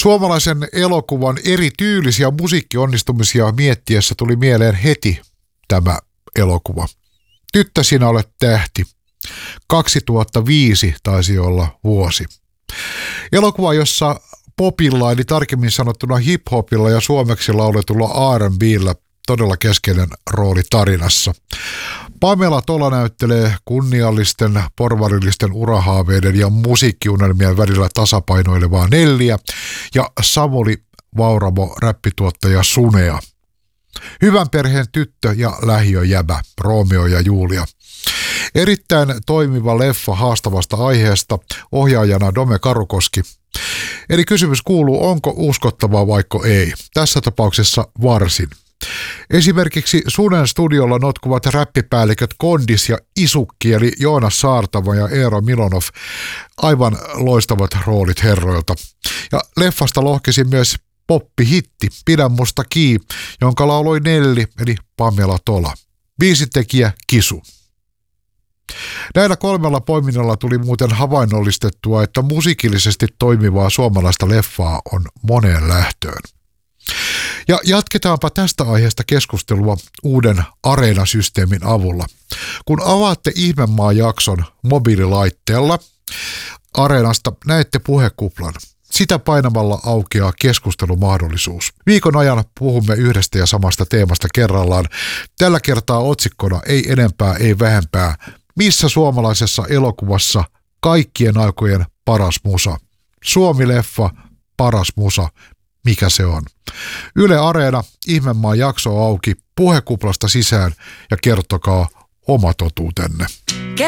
Suomalaisen elokuvan erityylisiä musiikkionnistumisia miettiessä tuli mieleen heti tämä elokuva. Tyttö, sinä olet tähti. 2005 taisi olla vuosi. Elokuva, jossa popilla, eli tarkemmin sanottuna hip-hopilla ja suomeksi lauletulla R&B:llä todella keskeinen rooli tarinassa. Pamela Tola näyttelee kunniallisten, porvarillisten urahaaveiden ja musiikkiunelmien välillä tasapainoilevaa Nelliä ja Samuli Vauramo räppituottaja Sunea. Hyvän perheen tyttö ja lähiöjäbä, Romeo ja Julia. Erittäin toimiva leffa haastavasta aiheesta, ohjaajana Dome Karukoski. Eli kysymys kuuluu, onko uskottavaa vaiko ei? Tässä tapauksessa varsin. Esimerkiksi Sunen studiolla notkuvat räppipäälliköt Kondis ja Isukki, eli Joonas Saartava ja Eero Milonov, aivan loistavat roolit herroilta. Ja leffasta lohkesi myös poppihitti Pidä musta kii, jonka lauloi Nelli, eli Pamela Tola. Biisintekijä Kisu. Näillä kolmella poiminnalla tuli muuten havainnollistettua, että musiikillisesti toimivaa suomalaista leffaa on moneen lähtöön. Ja jatketaanpa tästä aiheesta keskustelua uuden Areena-systeemin avulla. Kun avaatte Ihmemaa-jakson mobiililaitteella Areenasta, näette puhekuplan. Sitä painamalla aukeaa keskustelumahdollisuus. Viikon ajan puhumme yhdestä ja samasta teemasta kerrallaan. Tällä kertaa otsikkona ei enempää, ei vähempää. Missä suomalaisessa elokuvassa kaikkien aikojen paras musa? Suomi-leffa, paras musa. Mikä se on? Yle Areena, Ihmemaa jakso auki, puhekuplasta sisään ja kertokaa oma totuutenne.